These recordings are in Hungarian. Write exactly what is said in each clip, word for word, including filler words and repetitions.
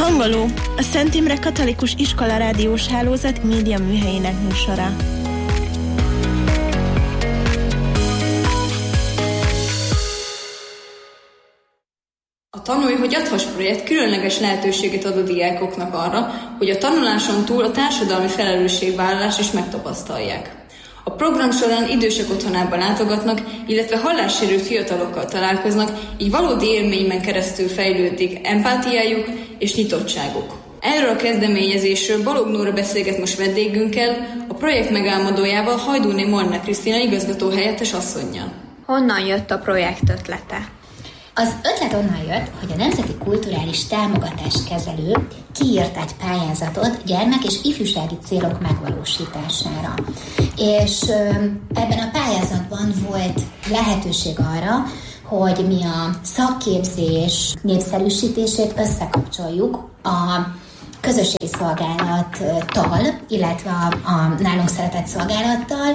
Hangoló, a Szent Imre Katolikus Iskola rádiós hálózat média műhelyének műsora. A Tanulj, hogy adhass projekt különleges lehetőséget ad a diákoknak arra, hogy a tanuláson túl a társadalmi felelősségvállalás is megtapasztalják. A program során idősek otthonába látogatnak, illetve hallássérült fiatalokkal találkoznak, így valódi élményben keresztül fejlődik empátiájuk és nyitottságuk. Erről a kezdeményezésről Balogh Nóra beszélget most vendégünkkel, a projekt megálmodójával, Hajdúné Molnár Krisztina igazgatóhelyettes asszonnyal. Honnan jött a projekt ötlete? Az ötlet onnan jött, hogy a Nemzeti Kulturális Támogatás Kezelő kiírt egy pályázatot gyermek- és ifjúsági célok megvalósítására. És ebben a pályázatban volt lehetőség arra, hogy mi a szakképzés népszerűsítését összekapcsoljuk a közösségi szolgálattal, illetve a, a nálunk szeretett szolgálattal,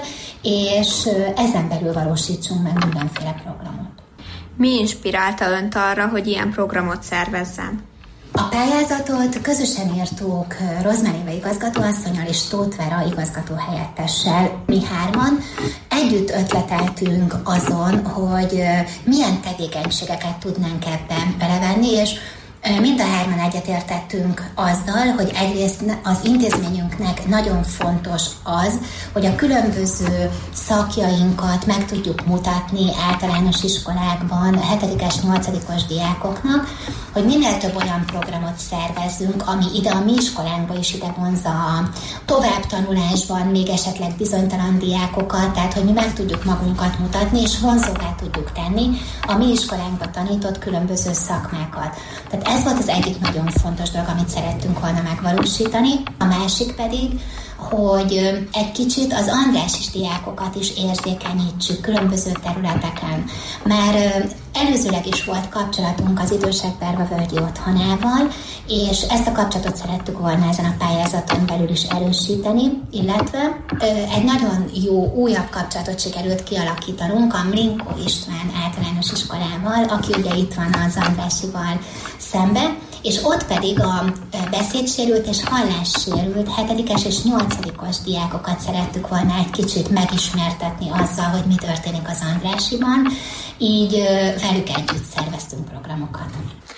és ezen belül valósítsunk meg mindenféle programot. Mi inspirálta önt arra, hogy ilyen programot szervezzen? A pályázatot közösen írtuk Rozmár Éva igazgatóasszonnyal és Tóth Vera igazgatóhelyettessel. Mi hárman együtt ötleteltünk azon, hogy milyen tevékenységeket tudnánk ebben belevenni, és mind a hárman egyetértettünk azzal, hogy egyrészt az intézményünknek nagyon fontos az, hogy a különböző szakjainkat meg tudjuk mutatni általános iskolákban hetedikes, nyolcadikos diákoknak, hogy minél több olyan programot szervezzünk, ami ide a mi iskolánkba is ide vonza a továbbtanulásban még esetleg bizonytalan diákokat, tehát hogy mi meg tudjuk magunkat mutatni, és vonzóvá tudjuk tenni a mi iskolánkba tanított különböző szakmákat. Tehát ez volt az egyik nagyon fontos dolog, amit szerettünk volna megvalósítani. A másik pedig, hogy egy kicsit az andrásis diákokat is érzékenyítsük különböző területeken. Már előzőleg is volt kapcsolatunk az Idősek Bervavölgyi Otthonával, és ezt a kapcsolatot szerettük volna ezen a pályázaton belül is erősíteni, illetve egy nagyon jó újabb kapcsolatot sikerült kialakítanunk a Mlinkó István általános iskolával, aki ugye itt van az Andrásival szembe, és ott pedig a beszédsérült és hallássérült hetedikes és nyolcadikos diákokat szerettük volna egy kicsit megismertetni azzal, hogy mi történik az Andrásiban, így velük együtt szerveztünk programokat.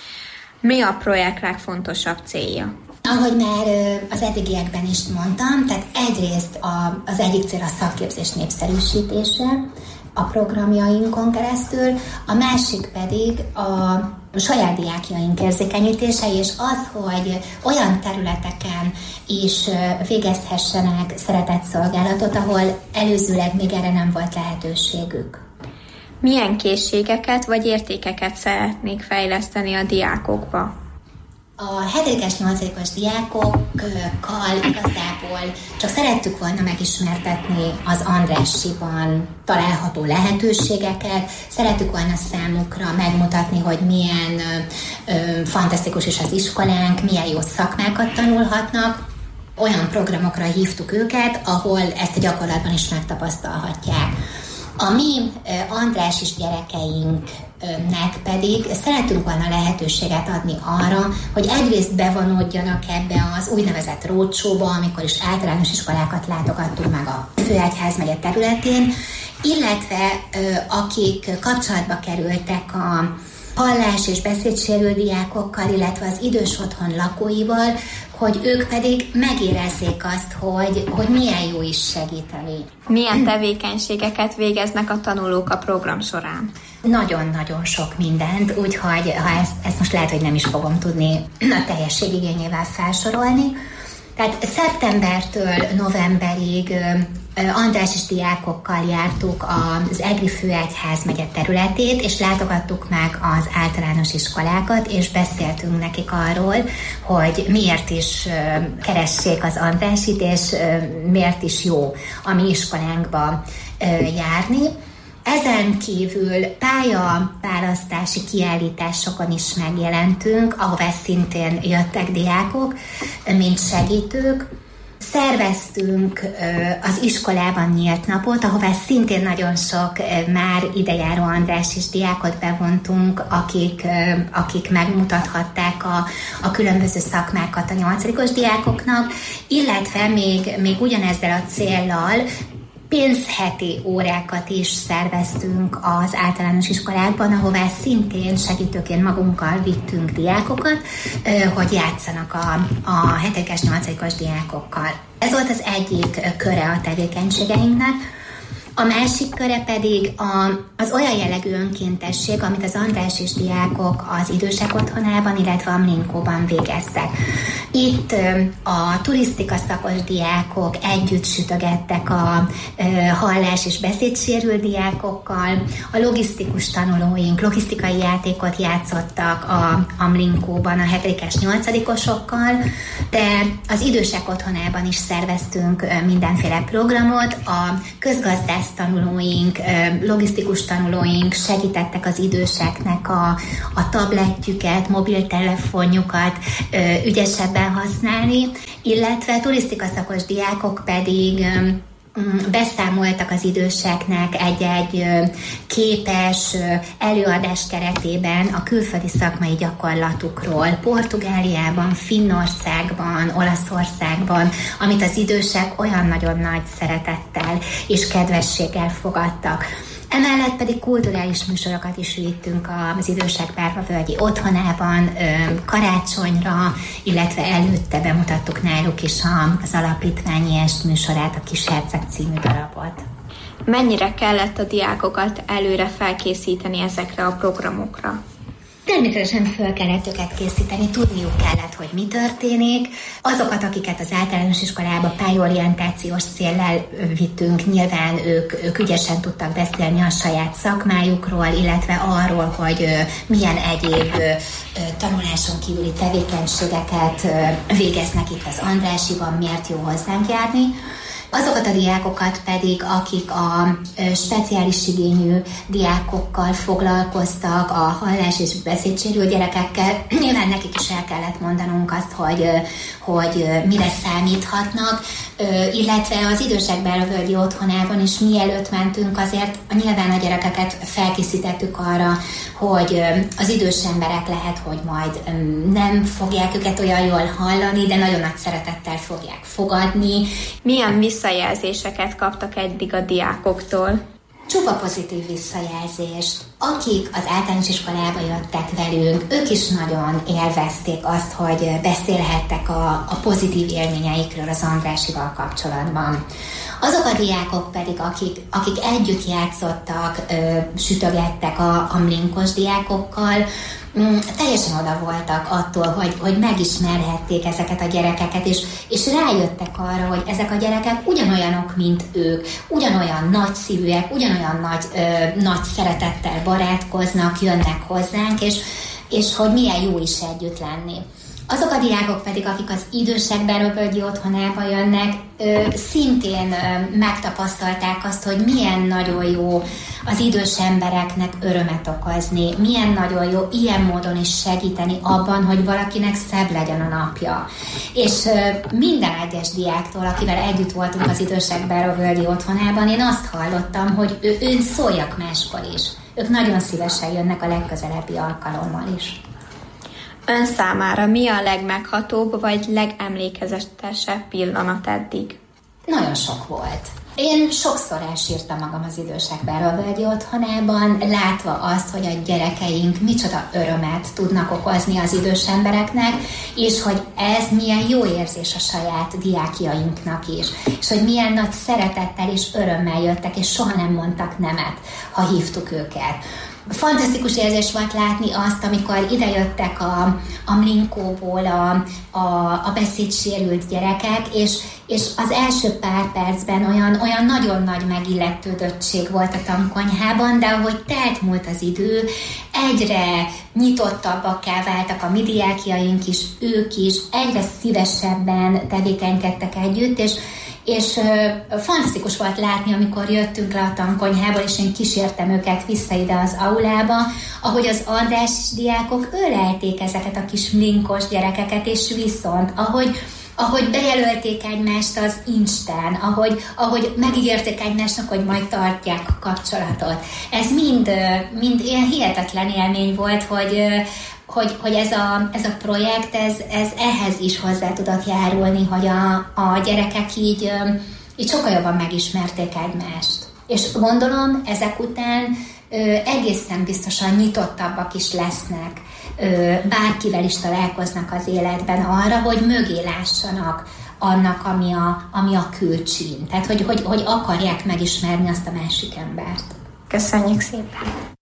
Mi a projekt legfontosabb célja? Ahogy már az eddigiekben is mondtam, tehát egyrészt a, az egyik cél a szakképzés népszerűsítése a programjainkon keresztül, a másik pedig a saját diákjaink érzékenyítése, és az, hogy olyan területeken is végezhessenek szeretett szolgálatot, ahol előzőleg még erre nem volt lehetőségük. Milyen készségeket vagy értékeket szeretnék fejleszteni a diákokba? A hetedikes, nyolcadikos diákokkal igazából csak szerettük volna megismertetni az Andrássy-ban található lehetőségeket, szerettük volna számukra megmutatni, hogy milyen ö, ö, fantasztikus is az iskolánk, milyen jó szakmákat tanulhatnak. Olyan programokra hívtuk őket, ahol ezt a gyakorlatban is megtapasztalhatják. A mi andrásis gyerekeinknek pedig szeretünk volna lehetőséget adni arra, hogy egyrészt bevonódjanak ebbe az úgynevezett roadshow-ba, amikor is általános iskolákat látogattunk meg a Főegyházmegye területén, illetve akik kapcsolatba kerültek a hallás- és beszédsérült diákokkal, illetve az idős otthon lakóival, hogy ők pedig megérezzék azt, hogy, hogy milyen jó is segíteni. Milyen tevékenységeket végeznek a tanulók a program során? Nagyon-nagyon sok mindent, úgyhogy ha ezt, ezt most lehet, hogy nem is fogom tudni a teljesség igényével felsorolni. Tehát szeptembertől novemberig andrásis diákokkal jártuk az Egri Főegyházmegye területét, és látogattuk meg az általános iskolákat, és beszéltünk nekik arról, hogy miért is keressék az Andrásit, és miért is jó a mi iskolánkba járni. Ezen kívül pályaválasztási kiállításokon is megjelentünk, ahová szintén jöttek diákok, mint segítők. Szerveztünk az iskolában nyílt napot, ahová szintén nagyon sok már idejáró andrásis diákot bevontunk, akik, akik megmutathatták a, a különböző szakmákat a nyolcadikos diákoknak, illetve még, még ugyanezzel a céllal pénzheti órákat is szerveztünk az általános iskolákban, ahová szintén segítőként magunkkal vittünk diákokat, hogy játszanak a, a hetedikes, nyolcadikos diákokkal. Ez volt az egyik köre a tevékenységeinknek. A másik köre pedig a, az olyan jellegű önkéntesség, amit az andrásis diákok az idősek otthonában, illetve a Mlinkóban végeztek. Itt a turisztika szakos diákok együtt sütögettek a hallás- és beszédsérült diákokkal, a logisztikus tanulóink logisztikai játékot játszottak a, a Mlinkóban a hetedikes, nyolcadikosokkal, de az idősek otthonában is szerveztünk mindenféle programot, a közgazdász tanulóink, logisztikus tanulóink segítettek az időseknek a, a tabletjüket, mobiltelefonjukat ügyesebben használni, illetve turisztika szakos diákok pedig beszámoltak az időseknek egy-egy képes előadás keretében a külföldi szakmai gyakorlatukról, Portugáliában, Finnországban, Olaszországban, amit az idősek olyan nagyon nagy szeretettel és kedvességgel fogadtak. Emellett pedig kulturális műsorokat is vittünk az idősek Bárvavölgyi otthonában karácsonyra, illetve előtte bemutattuk náluk is az alapítványi est műsorát, a Kisherceg című darabot. Mennyire kellett a diákokat előre felkészíteni ezekre a programokra? Természetesen föl kellett őket készíteni, tudniuk kellett, hogy mi történik. Azokat, akiket az általános iskolába pályorientációs céllel vittünk, nyilván ők, ők ügyesen tudtak beszélni a saját szakmájukról, illetve arról, hogy milyen egyéb tanuláson kívüli tevékenységeket végeznek itt az Andrásiban, miért jó hozzánk járni. Azokat a diákokat pedig, akik a speciális igényű diákokkal foglalkoztak, a hallás- és beszédsérült gyerekekkel, nyilván nekik is el kellett mondanunk azt, hogy, hogy mire számíthatnak, illetve az idősek Bárvavölgyi otthonában is mielőtt mentünk, azért nyilván a gyerekeket felkészítettük arra, hogy az idős emberek lehet, hogy majd nem fogják őket olyan jól hallani, de nagyon nagy szeretettel fogják fogadni. Milyen visszajelzéseket kaptak eddig a diákoktól? Csupa pozitív visszajelzést. Akik az általános iskolába jöttek velünk, ők is nagyon élvezték azt, hogy beszélhettek a, a pozitív élményeikről az Andrásival kapcsolatban. Azok a diákok pedig, akik, akik együtt játszottak, ö, sütögettek a, a mlinkos diákokkal, mm, teljesen oda voltak attól, hogy, hogy megismerhették ezeket a gyerekeket, és, és rájöttek arra, hogy ezek a gyerekek ugyanolyanok, mint ők, ugyanolyan nagyszívűek, ugyanolyan nagy, ö, nagy szeretettel barátkoznak, jönnek hozzánk, és, és hogy milyen jó is együtt lenni. Azok a diákok pedig, akik az idősek Bárvavölgyi otthonába jönnek, ö, szintén ö, megtapasztalták azt, hogy milyen nagyon jó az idős embereknek örömet okozni, milyen nagyon jó ilyen módon is segíteni abban, hogy valakinek szebb legyen a napja. És ö, minden egyes diáktól, akivel együtt voltunk az idősek Bárvavölgyi otthonában, én azt hallottam, hogy ő, ő szóljak máskor is. Ők nagyon szívesen jönnek a legközelebbi alkalommal is. Ön számára mi a legmeghatóbb vagy legemlékezetesebb pillanat eddig? Nagyon sok volt. Én sokszor elsírtam magam az idősek Bárvavölgyi otthonában, látva azt, hogy a gyerekeink micsoda örömet tudnak okozni az idős embereknek, és hogy ez milyen jó érzés a saját diákjainknak is, és hogy milyen nagy szeretettel és örömmel jöttek, és soha nem mondtak nemet, ha hívtuk őket. Fantasztikus érzés volt látni azt, amikor idejöttek a, a Mlinkóból a, a, a beszédsérült gyerekek, és, és az első pár percben olyan, olyan nagyon nagy megilletődöttség volt a tankonyhában, de ahogy telt múlt az idő, egyre nyitottabbakká váltak a mi diákjaink is, ők is, egyre szívesebben tevékenykedtek együtt, és és uh, fantasztikus volt látni, amikor jöttünk le a tankonyhából, és én kísértem őket vissza ide az aulába, ahogy az andrásis diákok ölelték ezeket a kis mlinkos gyerekeket, és viszont, ahogy ahogy bejelölték egymást az Instán, ahogy, ahogy megígérték egymásnak, hogy majd tartják a kapcsolatot. Ez mind, mind ilyen hihetetlen élmény volt, hogy, hogy, hogy ez, a, ez a projekt, ez, ez ehhez is hozzá tudott járulni, hogy a, a gyerekek így, így sokkal jobban megismerték egymást. És gondolom, ezek után ö, egészen biztosan nyitottabbak is lesznek, ö, bárkivel is találkoznak az életben arra, hogy mögé lássanak annak, ami a, ami a külcsín. Tehát, hogy, hogy, hogy akarják megismerni azt a másik embert. Köszönjük szépen!